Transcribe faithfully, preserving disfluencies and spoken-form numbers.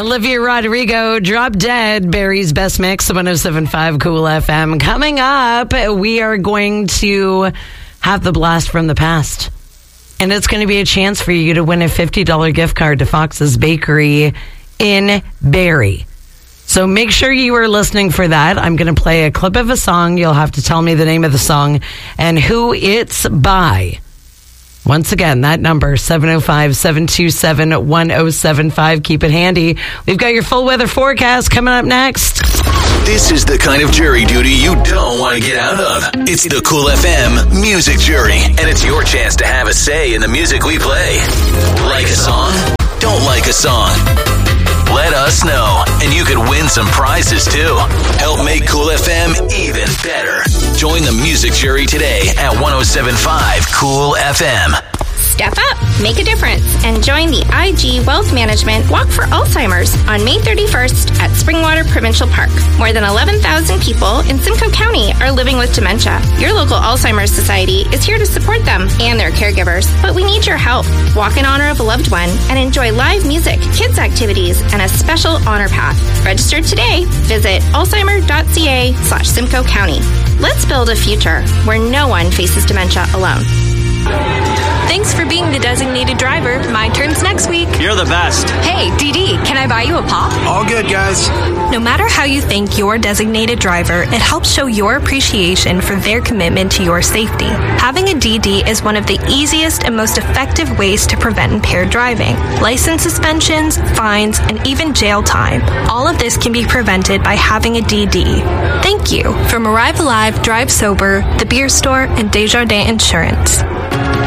Olivia Rodrigo, Drop Dead, Barry's Best Mix, one oh seven point five Cool F M. Coming up, we are going to have the blast from the past. And it's going to be a chance for you to win a fifty dollars gift card to Fox's Bakery in Barrie. So make sure you are listening for that. I'm going to play a clip of a song. You'll have to tell me the name of the song and who it's by. Once again, that number, seven oh five, seven two seven, one oh seven five. Keep it handy. We've got your full weather forecast coming up next. This is the kind of jury duty you don't want to get out of. It's the Cool F M Music Jury, and it's your chance to have a say in the music we play. Like a song? Don't like a song? Let us know, and you could win some prizes too. Help make Cool F M even better. Join the music jury today at ten seventy-five Cool F M. Step up, make a difference, and join the I G Wealth Management Walk for Alzheimer's on May thirty-first at Springwater Provincial Park. More than eleven thousand people in Simcoe County are living with dementia. Your local Alzheimer's Society is here to support them and their caregivers, but we need your help. Walk in honor of a loved one and enjoy live music, kids activities, and a special honor path. Register today. Visit alzheimer.ca slash Simcoe County. Let's build a future where no one faces dementia alone. Thanks for being the designated driver. My turn's next week. You're the best. Hey, D D, can I buy you a pop? All good, guys. No matter how you thank your designated driver, it helps show your appreciation for their commitment to your safety. Having a D D is one of the easiest and most effective ways to prevent impaired driving. License suspensions, fines, and even jail time. All of this can be prevented by having a D D. Thank you. From Arrive Alive, Drive Sober, The Beer Store, and Desjardins Insurance.